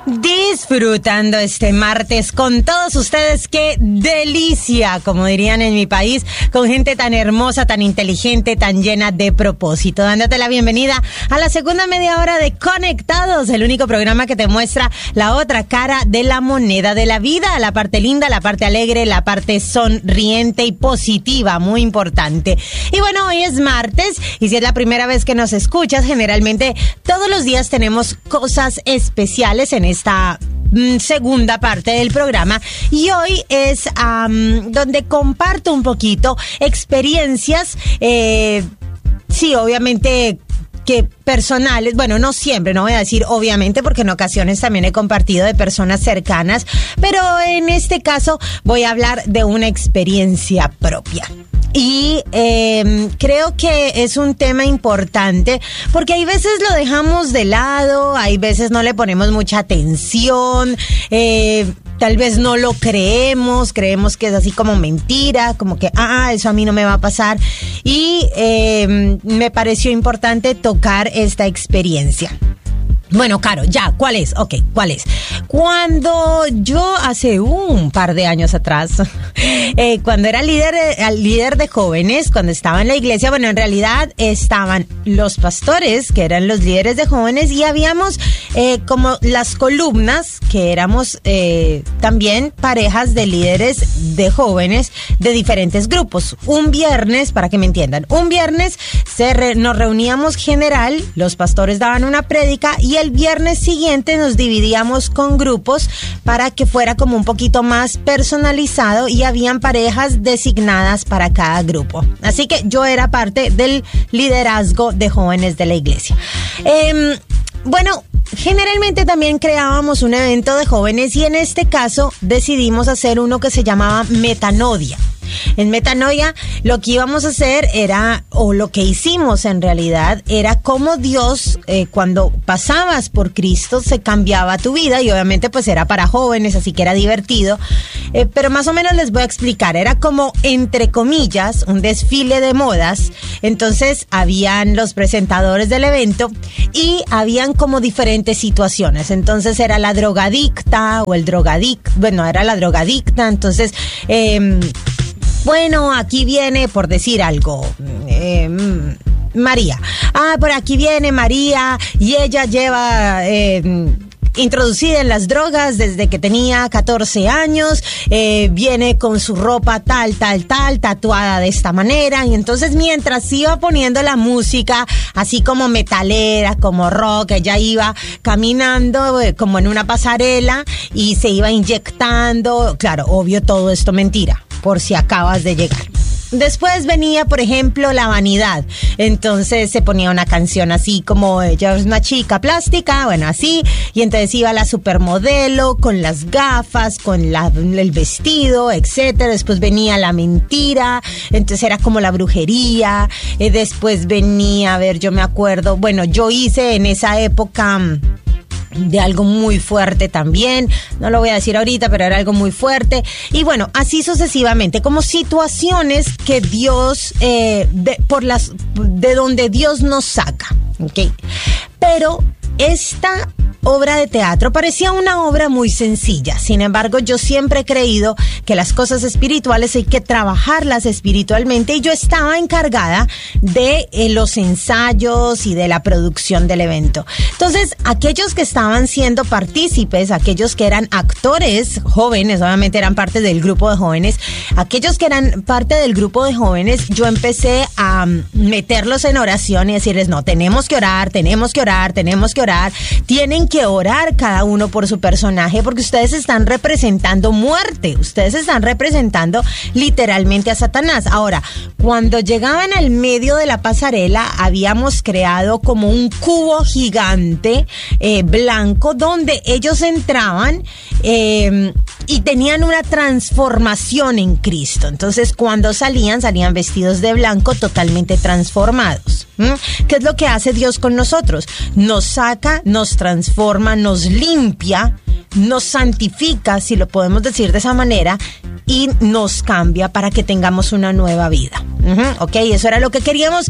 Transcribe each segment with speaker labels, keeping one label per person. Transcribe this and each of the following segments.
Speaker 1: Disfrutando este martes con todos ustedes. ¡Qué delicia! Como dirían en mi país, con gente tan hermosa, tan inteligente, tan llena de propósito. Dándote la bienvenida a la segunda media hora de Conectados, el único programa que te muestra la otra cara de la moneda de la vida, la parte linda, la parte alegre, la parte sonriente y positiva, muy importante. Y bueno, hoy es martes y si es la primera vez que nos escuchas, generalmente todos los días tenemos cosas especiales en esta segunda parte del programa y hoy es donde comparto un poquito experiencias, sí, obviamente que personales, bueno, no siempre, no voy a decir obviamente porque en ocasiones también he compartido de personas cercanas, pero en este caso voy a hablar de una experiencia propia. Y creo que es un tema importante porque hay veces lo dejamos de lado, hay veces no le ponemos mucha atención, tal vez no lo creemos que es así como mentira, como que, eso a mí no me va a pasar. Y me pareció importante tocar esta experiencia. Bueno, Caro, ya, ¿cuál es? Ok, ¿cuál es? Cuando yo hace un par de años atrás, cuando era líder de jóvenes, cuando estaba en la iglesia, bueno, en realidad estaban los pastores, que eran los líderes de jóvenes, y habíamos como las columnas, que éramos también parejas de líderes de jóvenes de diferentes grupos. Un viernes, para que me entiendan, un viernes nos reuníamos general, los pastores daban una prédica y el viernes siguiente nos dividíamos con grupos para que fuera como un poquito más personalizado y habían parejas designadas para cada grupo. Así que yo era parte del liderazgo de jóvenes de la iglesia. Bueno, generalmente también creábamos un evento de jóvenes y en este caso decidimos hacer uno que se llamaba Metanoia. En Metanoia lo que íbamos a hacer era, o lo que hicimos en realidad, era cómo Dios, cuando pasabas por Cristo, se cambiaba tu vida y obviamente pues era para jóvenes, así que era divertido, pero más o menos les voy a explicar, era como, entre comillas, un desfile de modas. Entonces habían los presentadores del evento y habían como diferentes situaciones. Entonces era la drogadicta o el drogadicto, bueno, era la drogadicta, entonces bueno, aquí viene, por decir algo, María. Por aquí viene María y ella lleva introducida en las drogas desde que tenía 14 años, viene con su ropa tal, tatuada de esta manera, y entonces mientras iba poniendo la música, así como metalera, como rock, ella iba caminando como en una pasarela y se iba inyectando, claro, obvio todo esto mentira, por si acabas de llegar. Después venía, por ejemplo, la vanidad. Entonces se ponía una canción así como ella es una chica plástica, bueno, así. Y entonces iba la supermodelo con las gafas, con el vestido, etcétera. Después venía la mentira. Entonces era como la brujería. Después venía, a ver, yo me acuerdo. Bueno, yo hice en esa época de algo muy fuerte también, no lo voy a decir ahorita, pero era algo muy fuerte, y bueno, así sucesivamente, como situaciones que Dios, de donde Dios nos saca, ¿ok? Pero esta obra de teatro parecía una obra muy sencilla. Sin embargo, yo siempre he creído que las cosas espirituales hay que trabajarlas espiritualmente y yo estaba encargada de los ensayos y de la producción del evento. Entonces, aquellos que estaban siendo partícipes, aquellos que eran actores jóvenes, obviamente eran parte del grupo de jóvenes, aquellos que eran parte del grupo de jóvenes, yo empecé a meterlos en oración y decirles, no, tenemos que orar, tienen que orar cada uno por su personaje porque ustedes están representando muerte, ustedes están representando literalmente a Satanás. Ahora, cuando llegaban al medio de la pasarela, habíamos creado como un cubo gigante blanco donde ellos entraban y tenían una transformación en Cristo. Entonces, cuando salían vestidos de blanco totalmente transformados. ¿Qué es lo que hace Dios con nosotros? Nos saca, nos transforma, nos limpia, nos santifica, si lo podemos decir de esa manera, y nos cambia para que tengamos una nueva vida. Ok, eso era lo que queríamos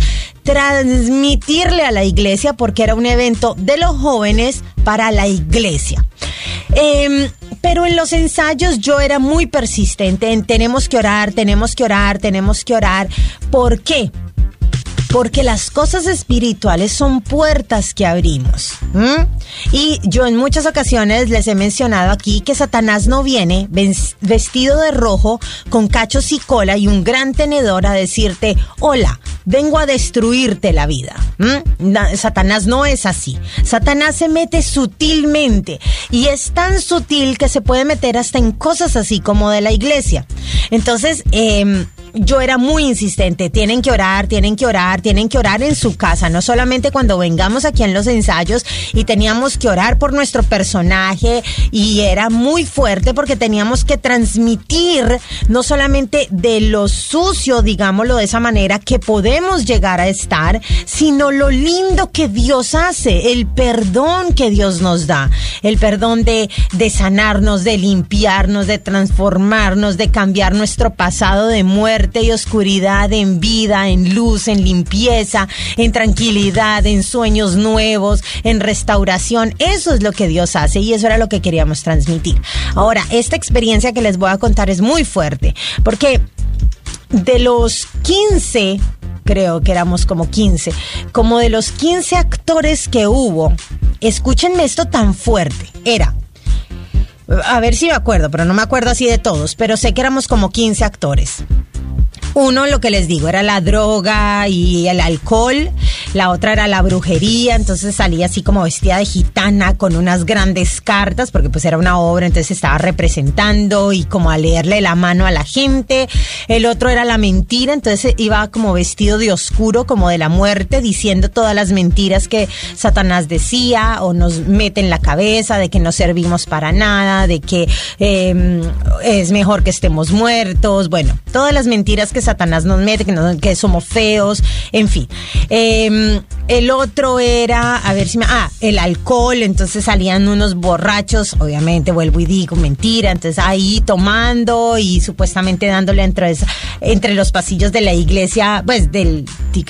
Speaker 1: transmitirle a la iglesia porque era un evento de los jóvenes para la iglesia. Pero en los ensayos yo era muy persistente en tenemos que orar, tenemos que orar, tenemos que orar. ¿Por qué? Porque las cosas espirituales son puertas que abrimos. Y yo en muchas ocasiones les he mencionado aquí que Satanás no viene vestido de rojo, con cachos y cola y un gran tenedor a decirte, hola, vengo a destruirte la vida. Satanás no es así. Satanás se mete sutilmente y es tan sutil que se puede meter hasta en cosas así como de la iglesia. Entonces, yo era muy insistente, tienen que orar, tienen que orar, tienen que orar en su casa, no solamente cuando vengamos aquí en los ensayos, y teníamos que orar por nuestro personaje, y era muy fuerte porque teníamos que transmitir no solamente de lo sucio, digámoslo de esa manera, que podemos llegar a estar, sino lo lindo que Dios hace, el perdón que Dios nos da, el perdón de sanarnos, de limpiarnos, de transformarnos, de cambiar nuestro pasado de muerte y oscuridad en vida, en luz, en limpieza, en tranquilidad, en sueños nuevos, en restauración. Eso es lo que Dios hace y eso era lo que queríamos transmitir. Ahora, esta experiencia que les voy a contar es muy fuerte porque de los 15, creo que éramos como 15, como de los 15 actores que hubo, escúchenme esto tan fuerte, era... A ver si me acuerdo, pero no me acuerdo así de todos, pero sé que éramos como 15 actores. Uno, lo que les digo, era la droga y el alcohol. La otra era la brujería, entonces salía así como vestida de gitana con unas grandes cartas, porque pues era una obra, entonces estaba representando y como a leerle la mano a la gente. El otro era la mentira, entonces iba como vestido de oscuro, como de la muerte, diciendo todas las mentiras que Satanás decía o nos mete en la cabeza, de que no servimos para nada, de que es mejor que estemos muertos, bueno, todas las mentiras que Satanás nos mete, que somos feos, en fin. El otro era, a ver si el alcohol, entonces salían unos borrachos, obviamente, vuelvo y digo, mentira, entonces ahí tomando y supuestamente dándole entre los pasillos de la iglesia, pues de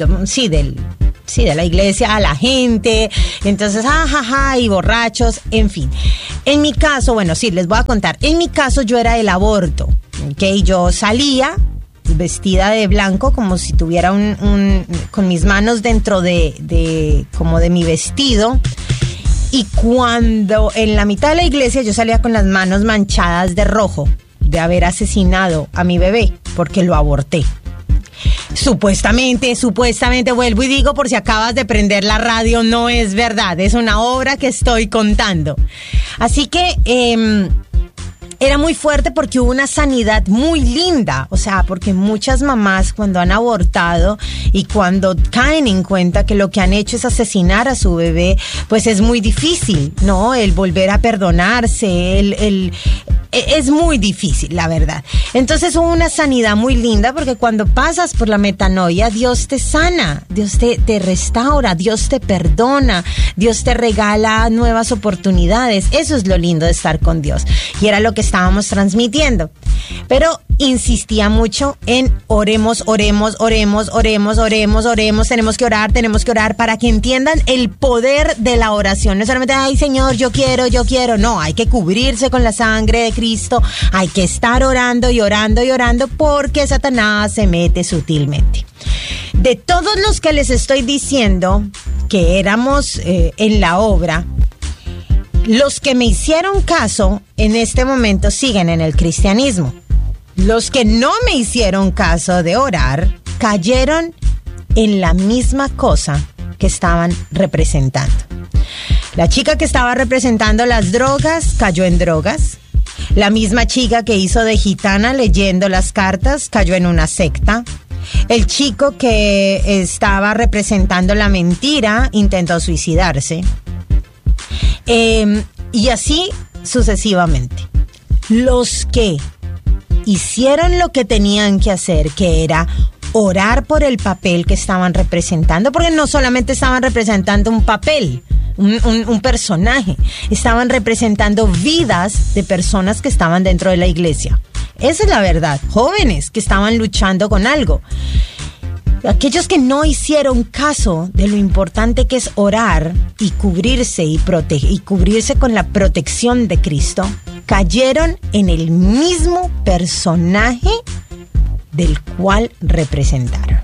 Speaker 1: la iglesia a la gente, entonces, y borrachos, en fin. En mi caso, bueno, sí, les voy a contar, en mi caso yo era el aborto, ¿ok? Yo salía vestida de blanco, como si tuviera con mis manos dentro como de mi vestido, y cuando en la mitad de la iglesia yo salía con las manos manchadas de rojo, de haber asesinado a mi bebé, porque lo aborté. Supuestamente, vuelvo y digo, por si acabas de prender la radio, no es verdad, es una obra que estoy contando. Así que, era muy fuerte porque hubo una sanidad muy linda, o sea, porque muchas mamás cuando han abortado y cuando caen en cuenta que lo que han hecho es asesinar a su bebé, pues es muy difícil, ¿no? El volver a perdonarse, es muy difícil, la verdad. Entonces hubo una sanidad muy linda porque cuando pasas por la metanoia, Dios te sana, Dios te restaura, Dios te perdona, Dios te regala nuevas oportunidades. Eso es lo lindo de estar con Dios. Y era lo que estábamos transmitiendo. Pero insistía mucho en oremos, tenemos que orar para que entiendan el poder de la oración. No solamente, ay Señor, yo quiero, no, hay que cubrirse con la sangre de Cristo, hay que estar orando porque Satanás se mete sutilmente. De todos los que les estoy diciendo que éramos en la obra, los que me hicieron caso en este momento siguen en el cristianismo. Los que no me hicieron caso de orar cayeron en la misma cosa que estaban representando. La chica que estaba representando las drogas cayó en drogas. La misma chica que hizo de gitana leyendo las cartas cayó en una secta. El chico que estaba representando la mentira intentó suicidarse. Y así sucesivamente. Los que hicieron lo que tenían que hacer, que era orar por el papel que estaban representando, porque no solamente estaban representando un papel, un personaje, estaban representando vidas de personas que estaban dentro de la iglesia. Esa es la verdad, jóvenes que estaban luchando con algo. aquellos que no hicieron caso de lo importante que es orar y cubrirse y cubrirse con la protección de Cristo, cayeron en el mismo personaje del cual representaron.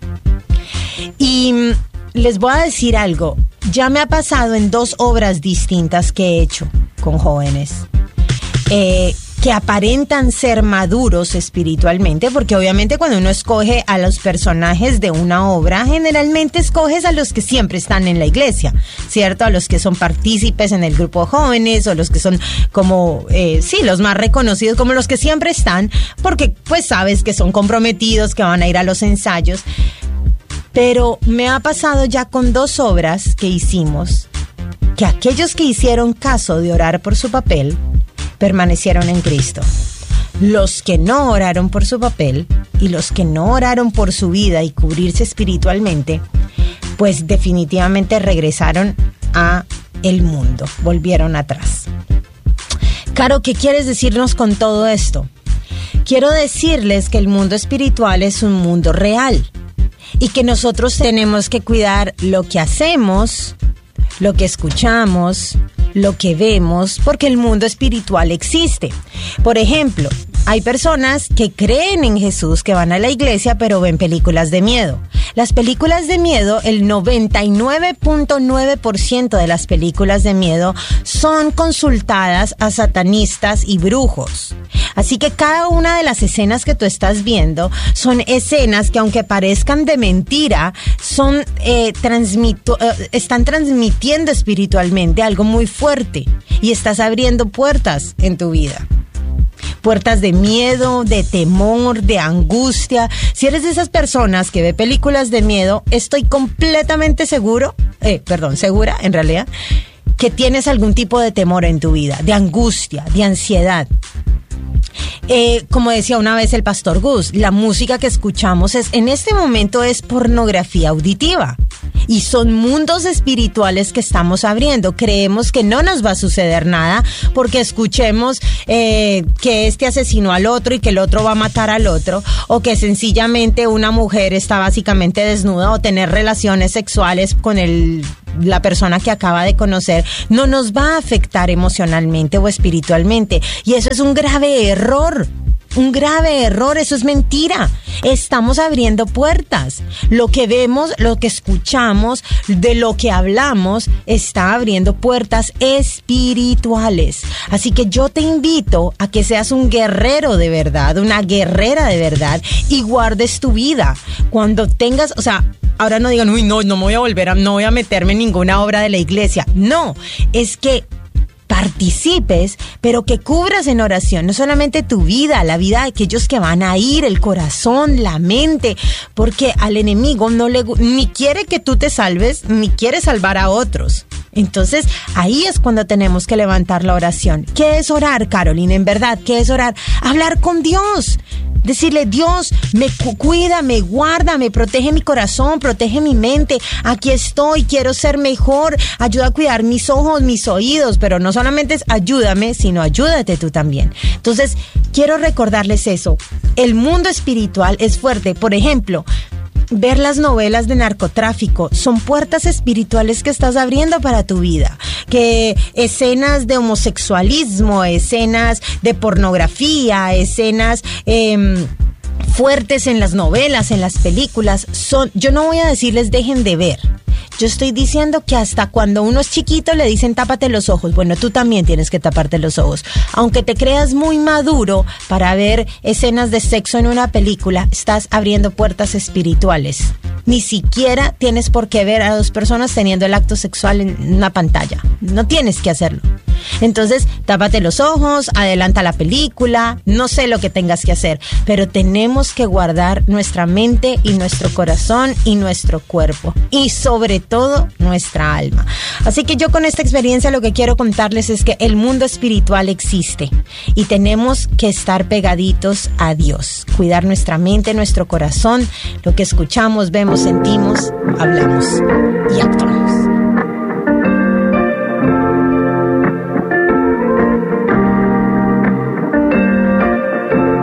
Speaker 1: Y les voy a decir algo, ya me ha pasado en 2 obras distintas que he hecho con jóvenes, que aparentan ser maduros espiritualmente, porque obviamente cuando uno escoge a los personajes de una obra, generalmente escoges a los que siempre están en la iglesia, ¿cierto? A los que son partícipes en el grupo de jóvenes, o los que son como, los más reconocidos, como los que siempre están, porque pues sabes que son comprometidos, que van a ir a los ensayos. Pero me ha pasado ya con 2 obras que hicimos, que aquellos que hicieron caso de orar por su papel, permanecieron en Cristo. Los que no oraron por su papel y los que no oraron por su vida y cubrirse espiritualmente, pues definitivamente regresaron a el mundo, volvieron atrás. Caro, ¿qué quieres decirnos con todo esto? Quiero decirles que el mundo espiritual es un mundo real y que nosotros tenemos que cuidar lo que hacemos, lo que escuchamos, lo que vemos, porque el mundo espiritual existe. Por ejemplo, hay personas que creen en Jesús, que van a la iglesia, pero ven películas de miedo. Las películas de miedo, el 99.9% de las películas de miedo son consultadas a satanistas y brujos. Así que cada una de las escenas que tú estás viendo son escenas que, aunque parezcan de mentira, son están transmitiendo espiritualmente algo muy fuerte, y estás abriendo puertas en tu vida. Puertas de miedo, de temor, de angustia. Si eres de esas personas que ve películas de miedo, estoy completamente segura en realidad, que tienes algún tipo de temor en tu vida, de angustia, de ansiedad. Como decía una vez el pastor Gus, la música que escuchamos en este momento es pornografía auditiva. Y son mundos espirituales que estamos abriendo. Creemos que no nos va a suceder nada porque escuchemos que este asesinó al otro y que el otro va a matar al otro, o que sencillamente una mujer está básicamente desnuda, o tener relaciones sexuales con la persona que acaba de conocer no nos va a afectar emocionalmente o espiritualmente. Y eso es un grave error. Eso es mentira. Estamos abriendo puertas. Lo que vemos, lo que escuchamos, de lo que hablamos, está abriendo puertas espirituales. Así que yo te invito a que seas un guerrero de verdad, una guerrera de verdad, y guardes tu vida. Cuando tengas, ahora no digan, no voy a meterme en ninguna obra de la iglesia. No, es que participes, pero que cubras en oración no solamente tu vida, la vida de aquellos que van a ir, el corazón, la mente, porque al enemigo ni quiere que tú te salves, ni quiere salvar a otros. Entonces, ahí es cuando tenemos que levantar la oración. ¿Qué es orar, Carolina? En verdad, ¿qué es orar? Hablar con Dios. Decirle, Dios, me cuida, me guarda, me protege mi corazón, protege mi mente. Aquí estoy, quiero ser mejor. Ayuda a cuidar mis ojos, mis oídos. Pero no solamente es ayúdame, sino ayúdate tú también. Entonces, quiero recordarles eso. El mundo espiritual es fuerte. Por ejemplo, ver las novelas de narcotráfico son puertas espirituales que estás abriendo para tu vida. Que escenas de homosexualismo, escenas de pornografía, escenas fuertes en las novelas, en las películas, yo no voy a decirles dejen de ver. Yo estoy diciendo que hasta cuando uno es chiquito le dicen tápate los ojos. Bueno, tú también tienes que taparte los ojos. Aunque te creas muy maduro para ver escenas de sexo en una película, estás abriendo puertas espirituales. Ni siquiera tienes por qué ver a 2 personas teniendo el acto sexual en una pantalla. No tienes que hacerlo. Entonces, tápate los ojos, adelanta la película, no sé lo que tengas que hacer, pero tenemos que guardar nuestra mente y nuestro corazón y nuestro cuerpo, y sobre todo nuestra alma. Así que yo con esta experiencia lo que quiero contarles es que el mundo espiritual existe y tenemos que estar pegaditos a Dios, cuidar nuestra mente, nuestro corazón, lo que escuchamos, vemos, sentimos, hablamos y actuamos.